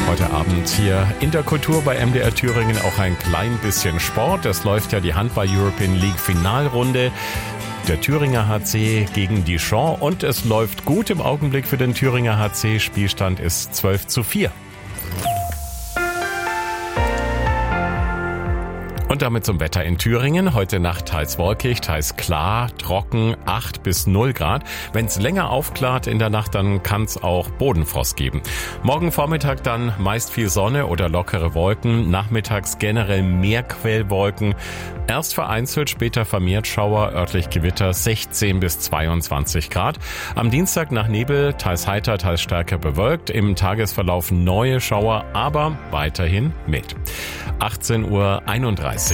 Heute Abend hier in der Kultur bei MDR Thüringen auch ein klein bisschen Sport. Es läuft ja die Handball-European League Finalrunde. Der Thüringer HC gegen Dijon und es läuft gut im Augenblick für den Thüringer HC. Spielstand ist 12:4. Und damit zum Wetter in Thüringen. Heute Nacht teils wolkig, teils klar, trocken, 8 bis 0 Grad. Wenn es länger aufklart in der Nacht, dann kann es auch Bodenfrost geben. Morgen Vormittag dann meist viel Sonne oder lockere Wolken. Nachmittags generell mehr Quellwolken. Erst vereinzelt, später vermehrt Schauer, örtlich Gewitter, 16 bis 22 Grad. Am Dienstag nach Nebel, teils heiter, teils stärker bewölkt. Im Tagesverlauf neue Schauer, aber weiterhin mild. 18:31 Uhr.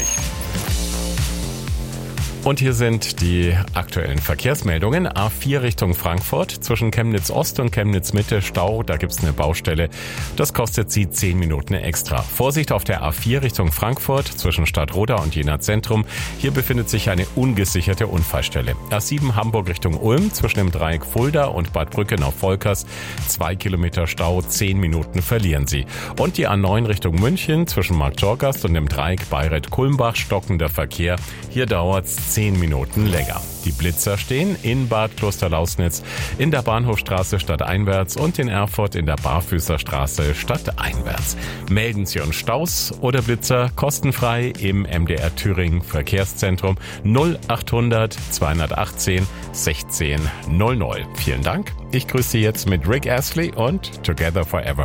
Und hier sind die aktuellen Verkehrsmeldungen. A4 Richtung Frankfurt, zwischen Chemnitz Ost und Chemnitz Mitte Stau, da gibt's eine Baustelle. Das kostet Sie 10 Minuten extra. Vorsicht auf der A4 Richtung Frankfurt, zwischen Stadtroda und Jena Zentrum. Hier befindet sich eine ungesicherte Unfallstelle. A7 Hamburg Richtung Ulm, zwischen dem Dreieck Fulda und Bad Brückenau-Volkers. 2 Kilometer Stau, 10 Minuten verlieren Sie. Und die A9 Richtung München, zwischen Markttorgast und dem Dreieck Bayreuth-Kulmbach, stockender Verkehr. Hier dauert's 10 Minuten länger. Die Blitzer stehen in Bad Klosterlausnitz, in der Bahnhofstraße stadteinwärts und in Erfurt in der Barfüßerstraße stadteinwärts. Melden Sie uns Staus oder Blitzer kostenfrei im MDR Thüringen Verkehrszentrum 0800 218 16 00. Vielen Dank. Ich grüße Sie jetzt mit Rick Astley und Together Forever.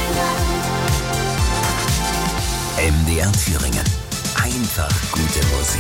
MDR Thüringen. Einfach gute Musik.